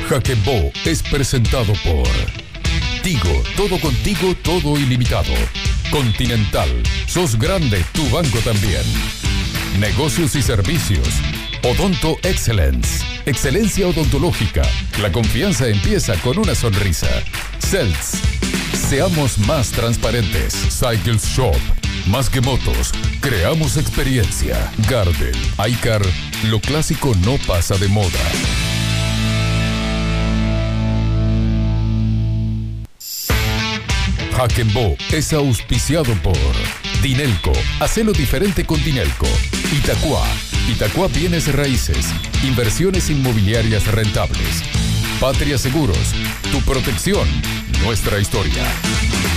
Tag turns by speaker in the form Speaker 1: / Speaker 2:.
Speaker 1: Hack'n'Vo es presentado por Tigo, todo contigo, todo ilimitado. Continental, sos grande, tu banco también. Negocios y servicios. Odonto Excellence, excelencia odontológica. La confianza empieza con una sonrisa. Celts, seamos más transparentes. Cycles Shop, más que motos, creamos experiencia. Garden, iCar, lo clásico no pasa de moda. Hack'n'Vo es auspiciado por Dinelco, hacelo diferente con Dinelco. Itaqua Bienes Raíces, inversiones inmobiliarias rentables. Patria Seguros, tu protección, nuestra historia.